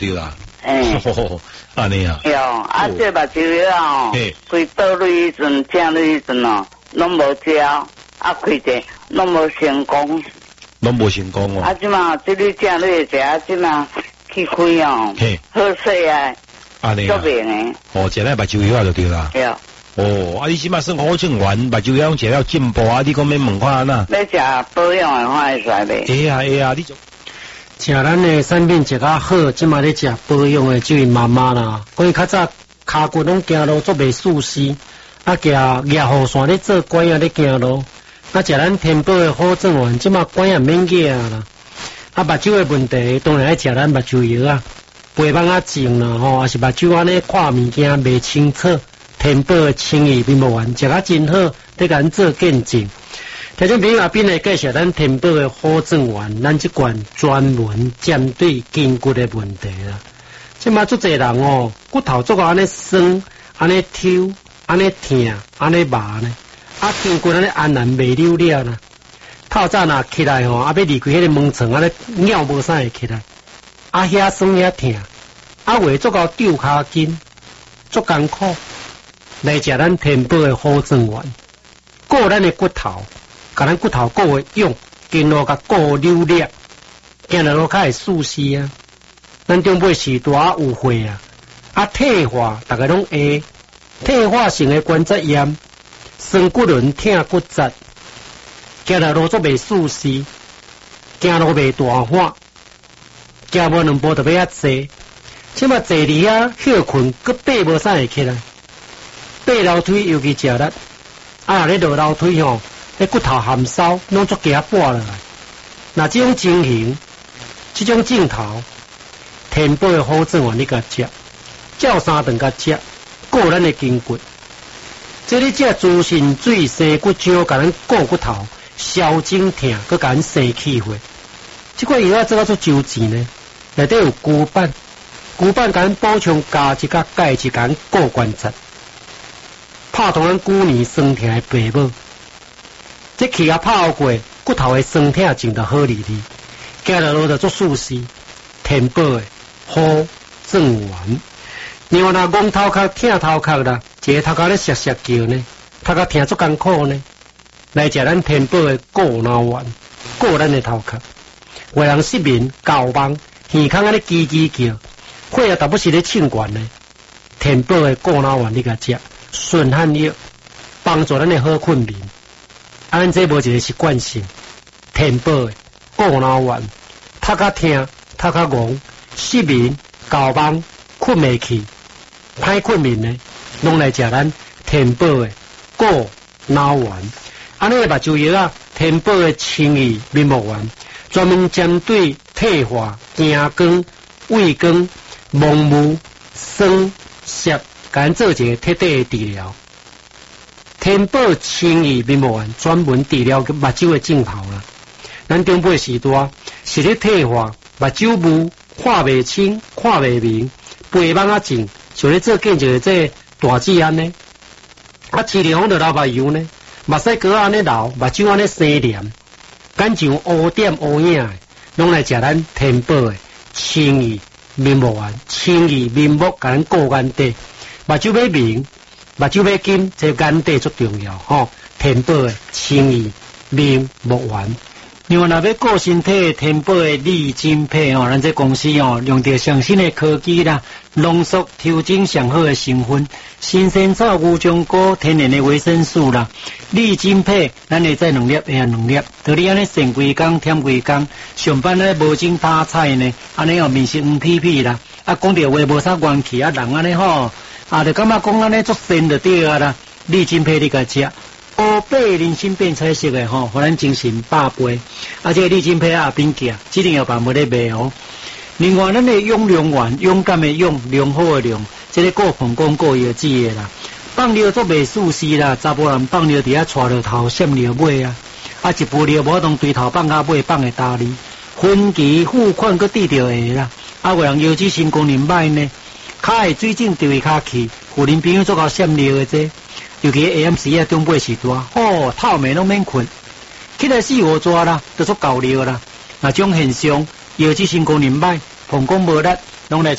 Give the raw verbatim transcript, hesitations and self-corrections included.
对啦。 诶， 安尼啊。 有啊，这目睭药哦，开倒落迄阵，正落迄阵哦，拢无照，啊开者拢无成功。 拢无成功哦。 啊，即嘛，即你正落食，啊，即嘛去开哦，好势啊。 安尼啊。 足明诶。 哦，食咧目睭药就对啦。 对。 哦，啊，你即马算好正完，目睭药食了进步啊！你讲免问看安那？ 要食保养诶话会使袂？ 会啊会啊，你就。 食咱的产品食较好，即马咧食保养的就是妈妈啦。关于较早骹骨拢行路做袂舒适，啊，行野护线咧做管啊咧行路，啊，食咱天宝的好正丸，即马管也免举啦。啊，目睭的问题当然爱食咱目睭药啊，肥蚊啊症啦吼，啊是目睭安尼看物件袂清楚，天宝的清益面膜丸食较真好，得甲咱做见证。听众朋友，阿斌来介绍咱天宝的好正丸，咱即款专门针对筋骨的问题啦。即马足侪人哦，骨头做个安尼酸、安尼抽、安尼疼、安尼麻呢，啊筋骨安尼安然袂溜了啦。透早若起来吼，啊要离开迄个门床，安尼尿无啥会起来，啊遐酸遐疼，啊话做到丢骹筋，足艰苦。来食咱天宝的好正丸，顾咱的骨头。甲咱骨头顾会用，经络甲顾溜力，行来路较会舒适啊。咱中尾时大有血啊，啊退化大家拢会，退化性的关节炎，酸骨轮疼骨折，行来路做袂舒适，行路袂大喊，行无两步就要遐坐，即马坐伫遐休困，佮爬无啥会起来，爬楼梯尤其食力，啊咧落楼梯吼。迄骨头含梢拢足惊破落来，那这种情形，这种镜头，天宝的好正丸你甲食，照三顿甲食，顾咱的筋骨。这你食猪肾水生骨浆，甲咱顾骨头，消肿疼，佮甲咱生气血。这款药啊做到足周钱呢，内底有骨板，骨板甲咱补充加一甲钙质，甲咱顾关节，拍通咱骨年酸疼的爸母。这气啊泡过，骨头的酸痛症就好哩哩，行来路就做舒适。天宝的好正丸，另外若戆头壳、疼头壳啦，一个头壳咧涩涩叫呢，头壳疼足艰苦呢，来食咱天宝的顾脑丸，顾咱的头壳。有人失眠、搞梦、耳孔安尼叽叽叫，血啊大不是咧唱悬呢。天宝的顾脑丸你甲食，顺汗药，帮助咱的好困眠。咱这无一个习惯性，天宝的顾脑丸，头壳疼、头壳戆、失眠、搞梦、困袂去、歹困眠呢，拢来食咱天宝的顾脑丸。安尼个目睭药啊，天宝的清益面膜丸，专门针对退化、惊光、畏光、盲目、酸、涩，甲咱做一个彻底的治疗。天宝清益面膜丸专门治疗目睭的镜头啦。咱中辈时代是咧退化、目睭雾、看袂清、看袂明、肥蚊啊症，就咧做见证这大治安呢。啊，治疗好就流目油呢，目屎膏安尼流，目睭安尼生黏，敢像乌点乌影的，拢来食咱天宝的清益面膜丸，清益面膜甲咱顾眼底，目睭要明。目睭要金，这眼底足重要吼。天宝的清益面膜丸，另外若要顾身体，天宝的利精配哦，咱这公司哦用到上新的科技啦，浓缩调整上好的成分，新鲜草、牛樟果、天然的维生素啦，利精配，咱会再两粒，下两粒，就你安尼剩规工，添规工，上班咧无精打采呢，安尼哦面色黄屁屁啦，啊讲着话无啥元气啊，人安尼吼。啊，就感觉讲安尼足神就对啊啦，利精配你甲食，乌白人参变彩色的吼，互咱精神百倍。啊，这个利精配啊变价，指定要办无咧卖哦。另外，咱的勇量丸，勇敢的勇，良好的良，这个顾膀胱顾腰子的啦，放尿做袂舒适啦，查甫人放尿伫遐带着头，闪尿尾啊，啊一步尿无当对头放到尾，放会大力，分期付款佫抵着下啦，啊有人腰子肾功能歹呢。骹的水肿就会骹去，有恁朋友做到闪尿的这，尤其 A M 时啊中辈时段，哦，透暝拢免困，起来四五抓啦，就做够尿啦。那种现象，腰子肾功能歹，膀胱无力， 拢来